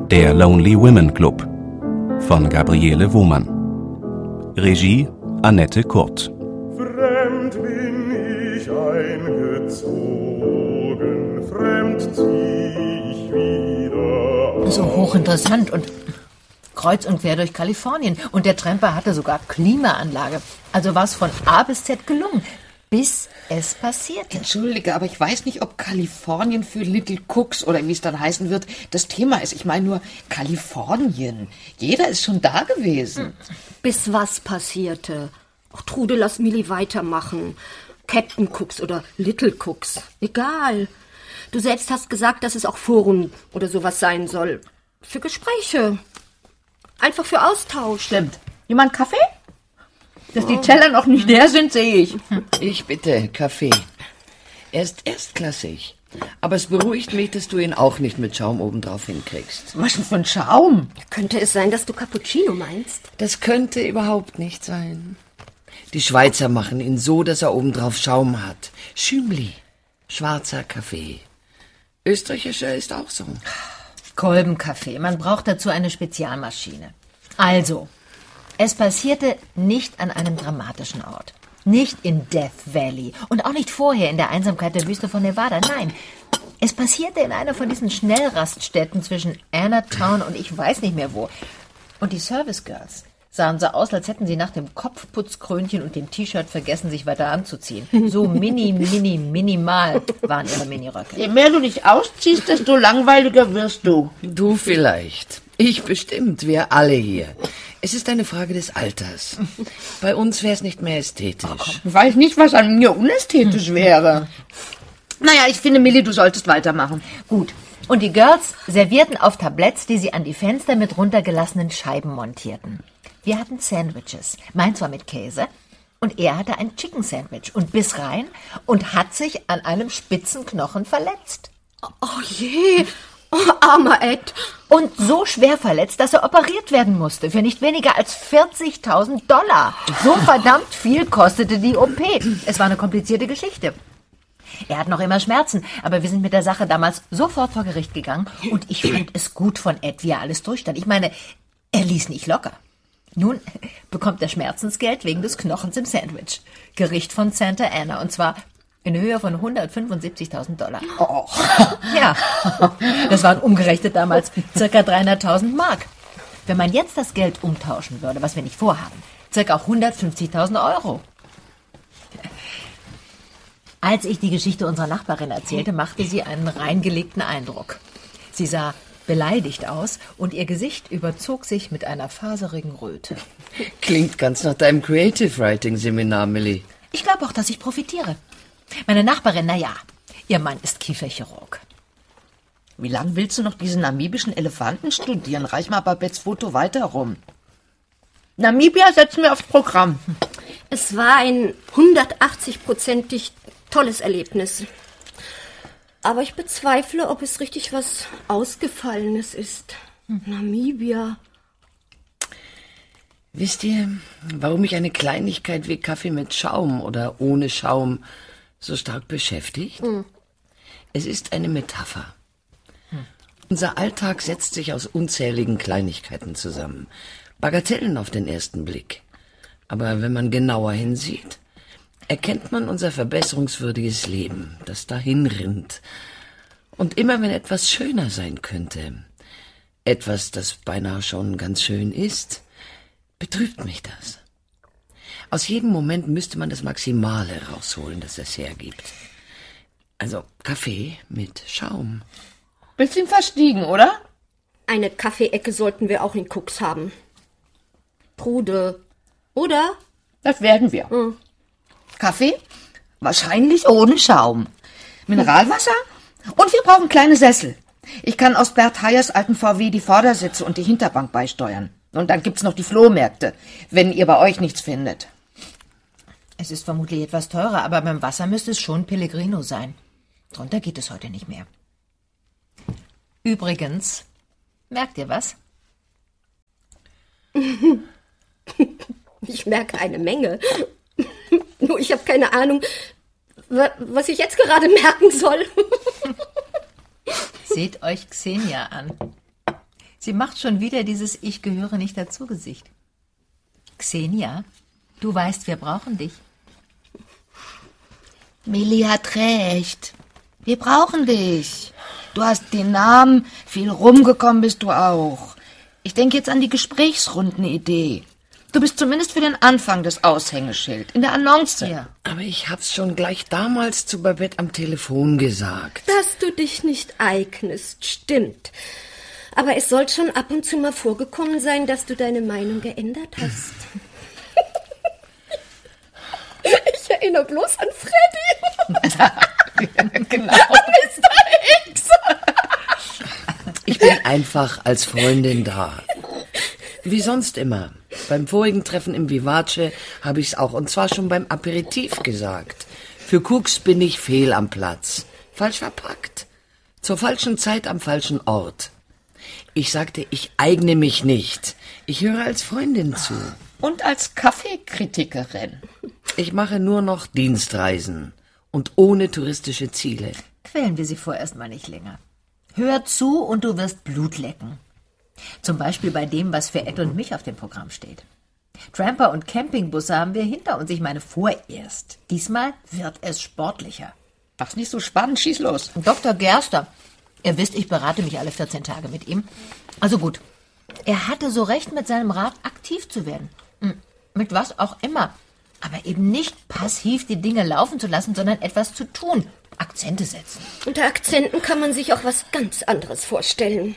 Der Lonely Women Club von Gabriele Wohmann. Regie Annette Kurt. Fremd bin ich eingezogen, fremd zieh ich wieder. So hochinteressant und kreuz und quer durch Kalifornien. Und der Tramper hatte sogar Klimaanlage. Also war es von A bis Z gelungen, bis es passierte. Entschuldige, aber ich weiß nicht, ob Kalifornien für Little Cooks oder wie es dann heißen wird, das Thema ist. Ich meine nur Kalifornien. Jeder ist schon da gewesen. Bis was passierte? Ach, Trude, lass Millie weitermachen. Captain Cooks oder Little Cooks. Egal. Du selbst hast gesagt, dass es auch Foren oder sowas sein soll. Für Gespräche. Einfach für Austausch. Stimmt. Jemand Kaffee? Dass die Teller noch nicht leer sind, sehe ich. Ich bitte, Kaffee. Er ist erstklassig. Aber es beruhigt mich, dass du ihn auch nicht mit Schaum obendrauf hinkriegst. Was denn für ein Schaum? Könnte es sein, dass du Cappuccino meinst? Das könnte überhaupt nicht sein. Die Schweizer machen ihn so, dass er obendrauf Schaum hat. Schümli, schwarzer Kaffee. Österreichischer ist auch so. Kolbenkaffee. Man braucht dazu eine Spezialmaschine. Also, es passierte nicht an einem dramatischen Ort. Nicht in Death Valley und auch nicht vorher in der Einsamkeit der Wüste von Nevada. Nein, es passierte in einer von diesen Schnellraststätten zwischen Anatown und ich weiß nicht mehr wo. Und die Service Girls sahen so aus, als hätten sie nach dem Kopfputzkrönchen und dem T-Shirt vergessen, sich weiter anzuziehen. So minimal waren ihre Miniröcke. Je mehr du dich ausziehst, desto langweiliger wirst du. Du vielleicht. Ich bestimmt, wir alle hier. Es ist eine Frage des Alters. Bei uns wäre es nicht mehr ästhetisch. Ich weiß nicht, was an mir unästhetisch wäre. Naja, ich finde, Millie, du solltest weitermachen. Gut. Und die Girls servierten auf Tabletts, die sie an die Fenster mit runtergelassenen Scheiben montierten. Wir hatten Sandwiches. Meins war mit Käse. Und er hatte ein Chicken Sandwich und biss rein und hat sich an einem spitzen Knochen verletzt. Oh je, oh, armer Ed. Und so schwer verletzt, dass er operiert werden musste. Für nicht weniger als $40.000. So verdammt viel kostete die OP. Es war eine komplizierte Geschichte. Er hat noch immer Schmerzen, aber wir sind mit der Sache damals sofort vor Gericht gegangen. Und ich fand es gut von Ed, wie er alles durchstand. Ich meine, er ließ nicht locker. Nun bekommt er Schmerzensgeld wegen des Knochens im Sandwich. Gericht von Santa Ana, und zwar in Höhe von $175.000. Oh. Ja, das waren umgerechnet damals ca. 300.000 Mark. Wenn man jetzt das Geld umtauschen würde, was wir nicht vorhaben, ca. 150.000 Euro. Als ich die Geschichte unserer Nachbarin erzählte, machte sie einen reingelegten Eindruck. Sie sah beleidigt aus und ihr Gesicht überzog sich mit einer faserigen Röte. Klingt ganz nach deinem Creative Writing Seminar, Millie. Ich glaube auch, dass ich profitiere. Meine Nachbarin, naja, ihr Mann ist Kieferchirurg. Wie lange willst du noch diesen namibischen Elefanten studieren? Reich mal Babettes Foto weiter rum. Namibia setzen wir aufs Programm. Es war ein 180%ig tolles Erlebnis. Aber ich bezweifle, ob es richtig was Ausgefallenes ist. Namibia. Wisst ihr, warum mich eine Kleinigkeit wie Kaffee mit Schaum oder ohne Schaum so stark beschäftigt? Es ist eine Metapher. Unser Alltag setzt sich aus unzähligen Kleinigkeiten zusammen. Bagatellen auf den ersten Blick. Aber wenn man genauer hinsieht, erkennt man unser verbesserungswürdiges Leben, das dahin rinnt. Und immer wenn etwas schöner sein könnte, etwas, das beinahe schon ganz schön ist, betrübt mich das. Aus jedem Moment müsste man das Maximale rausholen, das es hergibt. Also Kaffee mit Schaum. Bisschen verstiegen, oder? Eine Kaffeeecke sollten wir auch in Cooks haben. Trude, oder? Das werden wir. Kaffee? Wahrscheinlich ohne Schaum. Mineralwasser? Und wir brauchen kleine Sessel. Ich kann aus Bert Heyers alten VW die Vordersitze und die Hinterbank beisteuern. Und dann gibt's noch die Flohmärkte, wenn ihr bei euch nichts findet. Es ist vermutlich etwas teurer, aber beim Wasser müsste es schon Pellegrino sein. Drunter geht es heute nicht mehr. Übrigens, merkt ihr was? Ich merke eine Menge. Nur ich habe keine Ahnung, was ich jetzt gerade merken soll. Seht euch Xenia an. Sie macht schon wieder dieses Ich gehöre nicht dazu Gesicht. Xenia, du weißt, wir brauchen dich. Milli hat recht. Wir brauchen dich. Du hast den Namen, viel rumgekommen bist du auch. Ich denke jetzt an die Gesprächsrunden-Idee. Du bist zumindest für den Anfang das Aushängeschild in der Annonce. Ja. Aber ich hab's schon gleich damals zu Babette am Telefon gesagt. Dass du dich nicht eignest, stimmt. Aber es soll schon ab und zu mal vorgekommen sein, dass du deine Meinung geändert hast. Ich erinnere bloß an Freddy. Genau. Mr. Hicks. Ich bin einfach als Freundin da. Wie sonst immer. Beim vorigen Treffen im Vivace habe ich's auch, und zwar schon beim Aperitif gesagt. Für Cooks bin ich fehl am Platz. Falsch verpackt. Zur falschen Zeit am falschen Ort. Ich sagte, ich eigne mich nicht. Ich höre als Freundin zu. Und als Kaffeekritikerin. Ich mache nur noch Dienstreisen und ohne touristische Ziele. Quälen wir sie vorerst mal nicht länger. Hör zu und du wirst Blut lecken. Zum Beispiel bei dem, was für Ed und mich auf dem Programm steht. Tramper und Campingbusse haben wir hinter uns, ich meine vorerst. Diesmal wird es sportlicher. Mach's nicht so spannend, schieß los. Dr. Gerster, ihr wisst, ich berate mich alle 14 Tage mit ihm. Also gut, er hatte so recht mit seinem Rat, aktiv zu werden. Mit was auch immer. Aber eben nicht passiv die Dinge laufen zu lassen, sondern etwas zu tun. Akzente setzen. Unter Akzenten kann man sich auch was ganz anderes vorstellen.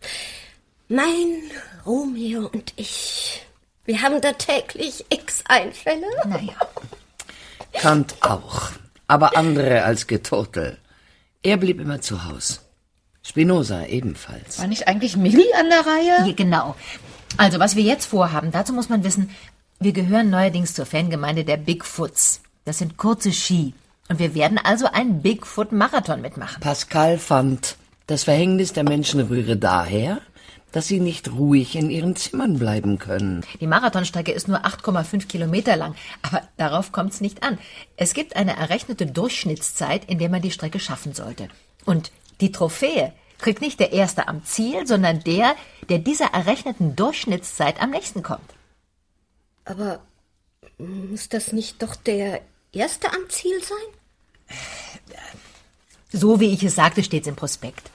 Mein Romeo und ich, wir haben da täglich x Einfälle. Naja. Kant auch, aber andere als Geturtel. Er blieb immer zu Haus. Spinoza ebenfalls. War nicht eigentlich Milli an der Reihe? Ja, genau. Also, was wir jetzt vorhaben, dazu muss man wissen, wir gehören neuerdings zur Fangemeinde der Bigfoots. Das sind kurze Ski. Und wir werden also einen Bigfoot-Marathon mitmachen. Pascal fand, das Verhängnis der Menschen rühre daher, dass sie nicht ruhig in ihren Zimmern bleiben können. Die Marathonstrecke ist nur 8,5 Kilometer lang, aber darauf kommt es nicht an. Es gibt eine errechnete Durchschnittszeit, in der man die Strecke schaffen sollte. Und die Trophäe kriegt nicht der Erste am Ziel, sondern der dieser errechneten Durchschnittszeit am nächsten kommt. Aber muss das nicht doch der Erste am Ziel sein? So wie ich es sagte, steht's im Prospekt.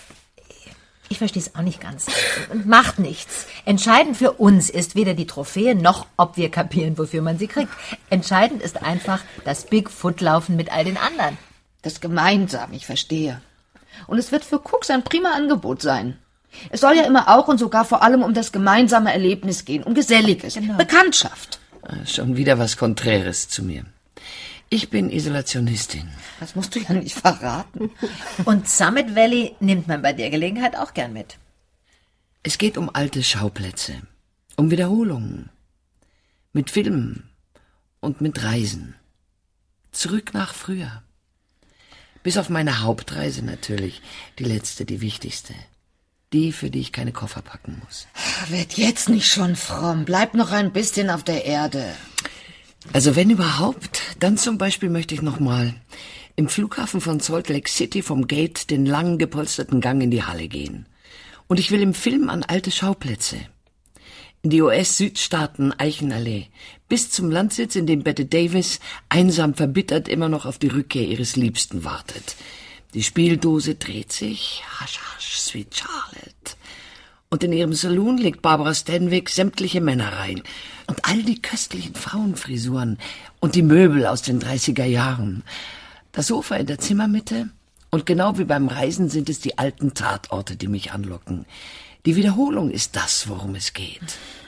Ich verstehe es auch nicht ganz. Macht nichts. Entscheidend für uns ist weder die Trophäe, noch ob wir kapieren, wofür man sie kriegt. Entscheidend ist einfach das Bigfoot-Laufen mit all den anderen. Das gemeinsam, ich verstehe. Und es wird für Cooks ein prima Angebot sein. Es soll ja immer auch und sogar vor allem um das gemeinsame Erlebnis gehen, um Geselliges, Genau. Bekanntschaft. Schon wieder was Konträres zu mir. Ich bin Isolationistin. Das musst du ja nicht verraten. Und Summit Valley nimmt man bei der Gelegenheit auch gern mit. Es geht um alte Schauplätze, um Wiederholungen, mit Filmen und mit Reisen. Zurück nach früher. Bis auf meine Hauptreise natürlich, die letzte, die wichtigste. Die, für die ich keine Koffer packen muss. Werd jetzt nicht schon fromm. Bleib noch ein bisschen auf der Erde. Also wenn überhaupt, dann zum Beispiel möchte ich nochmal im Flughafen von Salt Lake City vom Gate den langen gepolsterten Gang in die Halle gehen. Und ich will im Film an alte Schauplätze. In die US-Südstaaten Eichenallee, bis zum Landsitz, in dem Bette Davis einsam verbittert immer noch auf die Rückkehr ihres Liebsten wartet. Die Spieldose dreht sich, hasch, hasch, Sweet Charlotte. Und in ihrem Saloon legt Barbara Stanwyck sämtliche Männer rein. Und all die köstlichen Frauenfrisuren und die Möbel aus den 30er Jahren. Das Sofa in der Zimmermitte. Und genau wie beim Reisen sind es die alten Tatorte, die mich anlocken. Die Wiederholung ist das, worum es geht.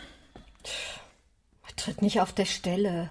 Tritt nicht auf der Stelle.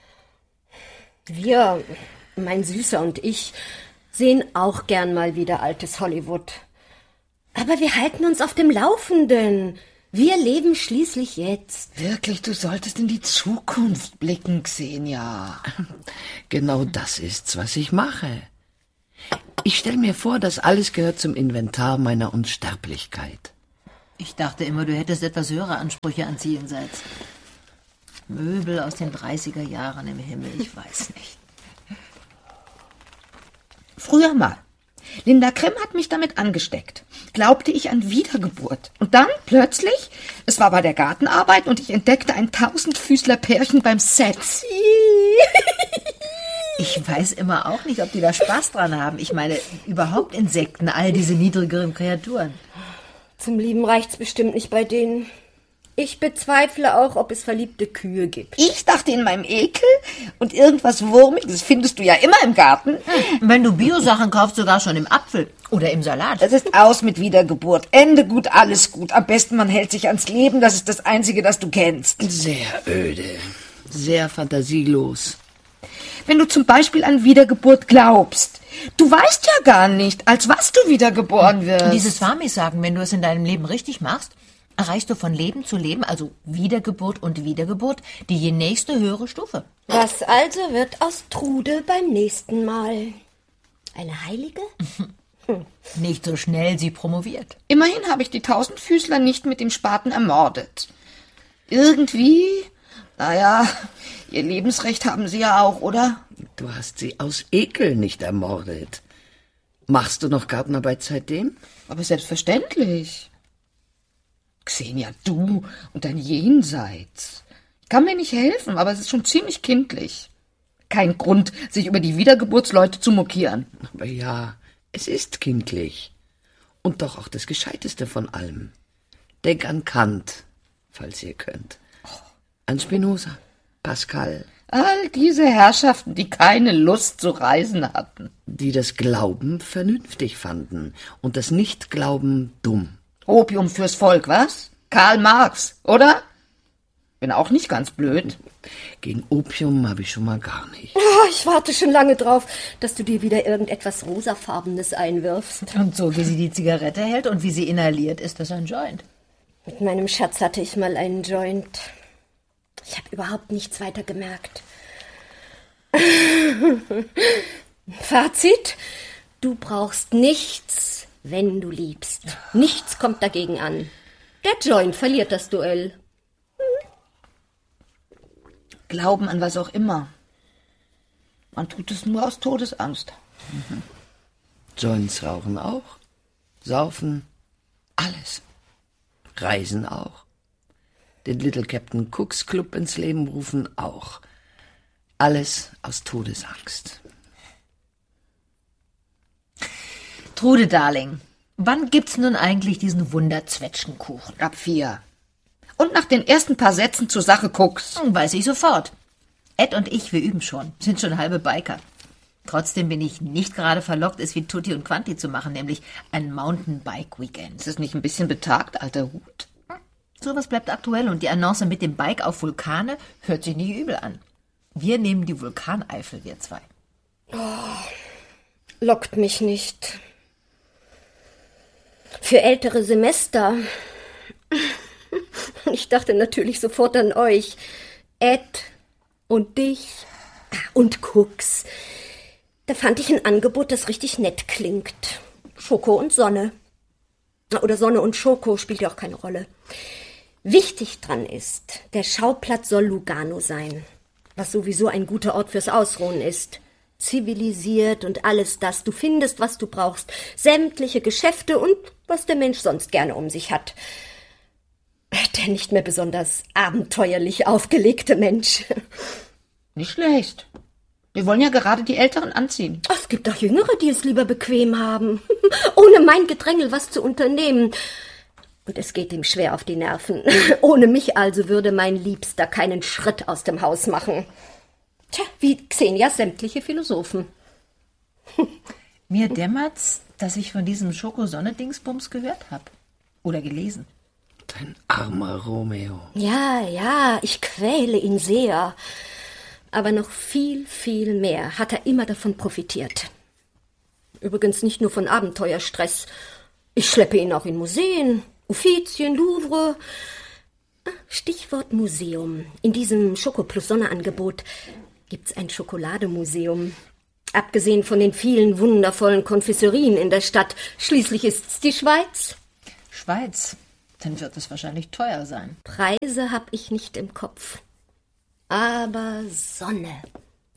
Wir, mein Süßer und ich, sehen auch gern mal wieder altes Hollywood. Aber wir halten uns auf dem Laufenden. Wir leben schließlich jetzt. Wirklich, du solltest in die Zukunft blicken, Xenia. Genau das ist's, was ich mache. Ich stelle mir vor, das alles gehört zum Inventar meiner Unsterblichkeit. Ich dachte immer, du hättest etwas höhere Ansprüche ans Jenseits. Möbel aus den 30er Jahren im Himmel, ich weiß nicht. Früher mal. Linda Grimm hat mich damit angesteckt. Glaubte ich an Wiedergeburt. Und dann plötzlich, es war bei der Gartenarbeit und ich entdeckte ein 1000-Füßler-Pärchen beim Sex. Ich weiß immer auch nicht, ob die da Spaß dran haben. Ich meine, überhaupt Insekten, all diese niedrigeren Kreaturen. Zum Lieben reicht's bestimmt nicht bei denen. Ich bezweifle auch, ob es verliebte Kühe gibt. Ich dachte in meinem Ekel und irgendwas Wurmiges findest du ja immer im Garten. Wenn du Biosachen kaufst, sogar schon im Apfel oder im Salat. Das ist aus mit Wiedergeburt. Ende gut, alles gut. Am besten man hält sich ans Leben, das ist das Einzige, das du kennst. Sehr öde, sehr fantasielos. Wenn du zum Beispiel an Wiedergeburt glaubst. Du weißt ja gar nicht, als was du wiedergeboren wirst. Diese Swamis sagen, wenn du es in deinem Leben richtig machst, erreichst du von Leben zu Leben, also Wiedergeburt und Wiedergeburt, die je nächste höhere Stufe. Was also wird aus Trude beim nächsten Mal? Eine Heilige? Nicht so schnell, sie promoviert. Immerhin habe ich die 1000-Füßler nicht mit dem Spaten ermordet. Irgendwie, naja, ihr Lebensrecht haben sie ja auch, oder? Du hast sie aus Ekel nicht ermordet. Machst du noch Gartenarbeit seitdem? Aber selbstverständlich. Xenia, du und dein Jenseits. Ich kann mir nicht helfen, aber es ist schon ziemlich kindlich. Kein Grund, sich über die Wiedergeburtsleute zu mokieren. Aber ja, es ist kindlich. Und doch auch das Gescheiteste von allem. Denk an Kant, falls ihr könnt. An Spinoza, Pascal. All diese Herrschaften, die keine Lust zu reisen hatten. Die das Glauben vernünftig fanden und das Nichtglauben dumm. Opium fürs Volk, was? Karl Marx, oder? Bin auch nicht ganz blöd. Gegen Opium habe ich schon mal gar nicht. Oh, ich warte schon lange drauf, dass du dir wieder irgendetwas Rosafarbenes einwirfst. Und so wie sie die Zigarette hält und wie sie inhaliert, ist das ein Joint. Mit meinem Schatz hatte ich mal einen Joint. Ich habe überhaupt nichts weiter gemerkt. Fazit: Du brauchst nichts, wenn du liebst. Nichts kommt dagegen an. Der Joint verliert das Duell. Glauben an was auch immer. Man tut es nur aus Todesangst. Joints rauchen auch, saufen, alles. Reisen auch. Den Little Captain Cooks Club ins Leben rufen auch. Alles aus Todesangst. Trude, Darling, wann gibt's nun eigentlich diesen Wunderzwetschgenkuchen? Ab 4. Und nach den ersten paar Sätzen zur Sache guckst. Weiß ich sofort. Ed und ich, wir üben schon, sind schon halbe Biker. Trotzdem bin ich nicht gerade verlockt, es wie Tutti und Quanti zu machen, nämlich ein Mountainbike-Weekend. Ist das nicht ein bisschen betagt, alter Hut? Sowas bleibt aktuell und die Annonce mit dem Bike auf Vulkane hört sich nicht übel an. Wir nehmen die Vulkaneifel, wir zwei. Lockt mich nicht. Für ältere Semester. Ich dachte natürlich sofort an euch. Ed und dich und Cooks. Da fand ich ein Angebot, das richtig nett klingt. Schoko und Sonne. Oder Sonne und Schoko, spielt ja auch keine Rolle. Wichtig dran ist, der Schauplatz soll Lugano sein, was sowieso ein guter Ort fürs Ausruhen ist. Zivilisiert und alles das. Du findest, was du brauchst. Sämtliche Geschäfte und was der Mensch sonst gerne um sich hat. Der nicht mehr besonders abenteuerlich aufgelegte Mensch. Nicht schlecht. Wir wollen ja gerade die Älteren anziehen. Ach, es gibt auch Jüngere, die es lieber bequem haben. Ohne mein Gedrängel was zu unternehmen. Und es geht ihm schwer auf die Nerven. Ohne mich also würde mein Liebster keinen Schritt aus dem Haus machen. Tja, wie Xenias sämtliche Philosophen. Mir dämmert's, dass ich von diesem Schoko-Sonne-Dingsbums gehört habe. Oder gelesen. Dein armer Romeo. Ja, ich quäle ihn sehr. Aber noch viel, viel mehr hat er immer davon profitiert. Übrigens nicht nur von Abenteuerstress. Ich schleppe ihn auch in Museen, Uffizien, Louvre. Stichwort Museum. In diesem Schoko-plus-Sonne-Angebot gibt's ein Schokolademuseum. Abgesehen von den vielen wundervollen Konfiserien in der Stadt. Schließlich ist's die Schweiz. Schweiz, dann wird es wahrscheinlich teuer sein. Preise hab ich nicht im Kopf. Aber Sonne.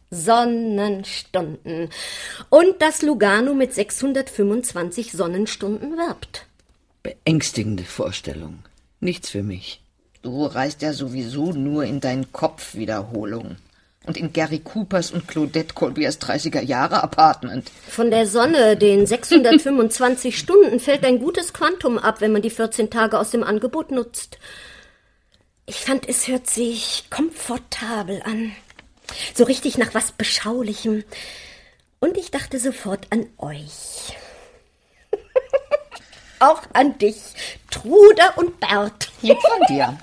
Sonnenstunden. Und dass Lugano mit 625 Sonnenstunden wirbt. Beängstigende Vorstellung. Nichts für mich. Du reist ja sowieso nur in deinen Kopf Wiederholungen. Und in Gary Coopers und Claudette Colbiers 30er-Jahre-Apartment. Von der Sonne, den 625 Stunden, fällt ein gutes Quantum ab, wenn man die 14 Tage aus dem Angebot nutzt. Ich fand, es hört sich komfortabel an. So richtig nach was Beschaulichem. Und ich dachte sofort an euch. Auch an dich, Trude und Bert. Lieb von dir.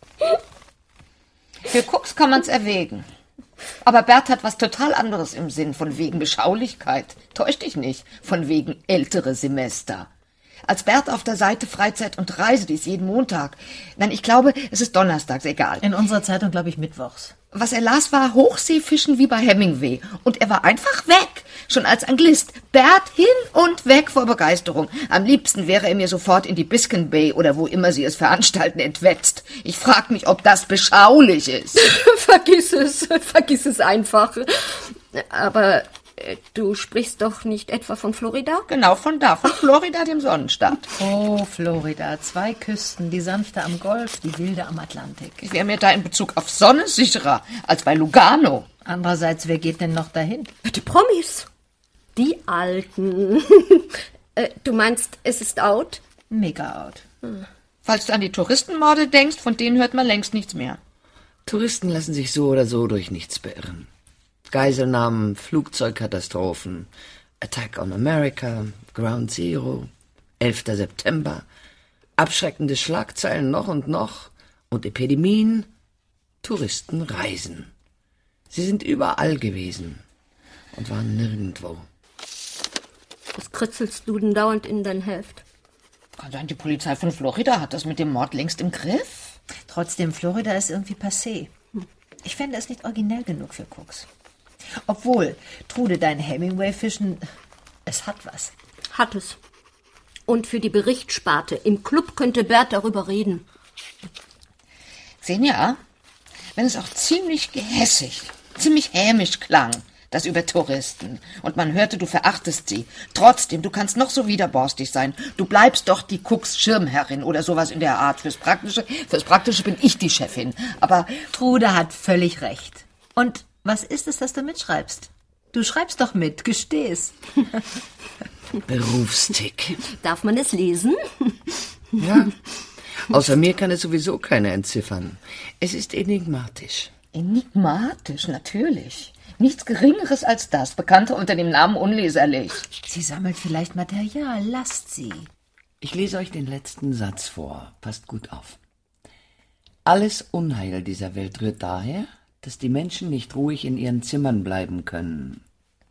Für Cooks kann man's erwägen. Aber Bert hat was total anderes im Sinn, von wegen Beschaulichkeit. Täusch dich nicht, von wegen ältere Semester. Als Bert auf der Seite Freizeit und Reise liest jeden Montag. Nein, ich glaube, es ist donnerstags, egal. In unserer Zeitung, glaube ich, mittwochs. Was er las, war Hochseefischen wie bei Hemingway. Und er war einfach weg. Schon als Anglist. Bert hin und weg vor Begeisterung. Am liebsten wäre er mir sofort in die Biscayne Bay oder wo immer sie es veranstalten entwetzt. Ich frage mich, ob das beschaulich ist. Vergiss es einfach. Aber du sprichst doch nicht etwa von Florida? Genau von da, von Florida, dem Sonnenstaat. Oh, Florida. 2 Küsten, die sanfte am Golf, die wilde am Atlantik. Ich wäre mir da in Bezug auf Sonne sicherer als bei Lugano. Andererseits, wer geht denn noch dahin? Die Promis. Die Alten. Du meinst, es ist out? Mega out. Falls du an die Touristenmorde denkst, von denen hört man längst nichts mehr. Touristen lassen sich so oder so durch nichts beirren. Geiselnahmen, Flugzeugkatastrophen, Attack on America, Ground Zero, 11. September, abschreckende Schlagzeilen noch und Epidemien, Touristen reisen. Sie sind überall gewesen und waren nirgendwo. Was kritzelst du denn dauernd in dein Heft? Kann sein, die Polizei von Florida hat das mit dem Mord längst im Griff. Trotzdem, Florida ist irgendwie passé. Ich fände es nicht originell genug für Cooks. Obwohl, Trude, dein Hemingway-Fischen, es hat was. Hat es. Und für die Berichtssparte. Im Club könnte Bert darüber reden. Xenia, wenn es auch ziemlich gehässig, ziemlich hämisch klang, das über Touristen, und man hörte, du verachtest sie. Trotzdem, du kannst noch so widerborstig sein. Du bleibst doch die Cooks Schirmherrin oder sowas in der Art. Fürs Praktische bin ich die Chefin. Aber Trude hat völlig recht. Und was ist es, dass du mitschreibst? Du schreibst doch mit, gesteh's. Berufstick. Darf man es lesen? Ja. Außer mir kann es sowieso keiner entziffern. Es ist enigmatisch. enigmatisch, natürlich. Nichts Geringeres als das, bekannter unter dem Namen unleserlich. Sie sammelt vielleicht Material, lasst sie. Ich lese euch den letzten Satz vor. Passt gut auf. Alles Unheil dieser Welt rührt daher, dass die Menschen nicht ruhig in ihren Zimmern bleiben können.